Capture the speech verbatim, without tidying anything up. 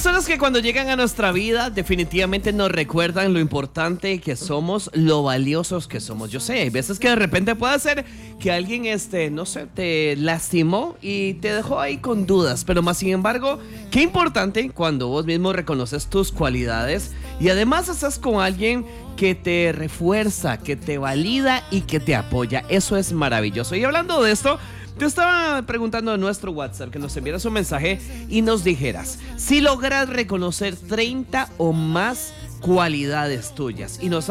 personas que cuando llegan a nuestra vida definitivamente nos recuerdan lo importante que somos, lo valiosos que somos. Yo sé, hay veces que de repente puede ser que alguien, este, no sé, te lastimó y te dejó ahí con dudas, pero más sin embargo, qué importante cuando vos mismo reconoces tus cualidades y además estás con alguien que te refuerza, que te valida y que te apoya. Eso es maravilloso. Y hablando de esto, te estaba preguntando en nuestro WhatsApp que nos enviaras un mensaje y nos dijeras si logras reconocer treinta o más cualidades tuyas y nos